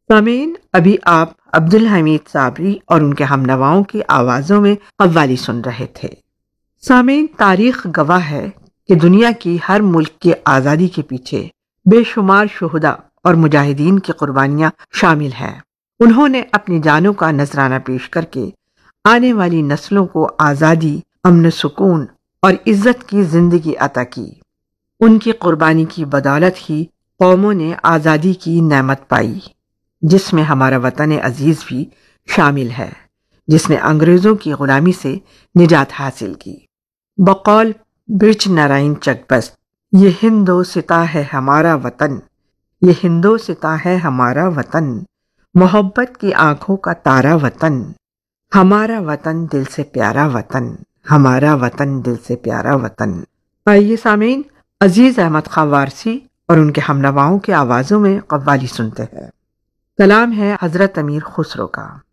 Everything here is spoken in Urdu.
سامعین، ابھی آپ عبدالحمید صابری اور ان کے ہمنواؤں کی آوازوں میں قوالی سن رہے تھے۔ سامعین، تاریخ گواہ ہے کہ دنیا کی ہر ملک کی آزادی کے پیچھے بے شمار شہداء اور مجاہدین کی قربانیاں شامل ہیں۔ انہوں نے اپنی جانوں کا نذرانہ پیش کر کے آنے والی نسلوں کو آزادی، امن، سکون اور عزت کی زندگی عطا کی۔ ان کی قربانی کی بدولت ہی قوموں نے آزادی کی نعمت پائی، جس میں ہمارا وطن عزیز بھی شامل ہے، جس نے انگریزوں کی غلامی سے نجات حاصل کی۔ بقول برج نارائن چکبست، یہ ہندوستاں ہے ہمارا وطن، یہ ہندوستاں ہے ہمارا وطن، محبت کی آنکھوں کا تارا وطن، ہمارا وطن دل سے پیارا وطن، ہمارا وطن دل سے پیارا وطن۔ آئیے سامعین، عزیز احمد خان وارثی اور ان کے ہمنواؤں کی آوازوں میں قوالی سنتے ہیں۔ کلام ہے حضرت امیر خسرو کا۔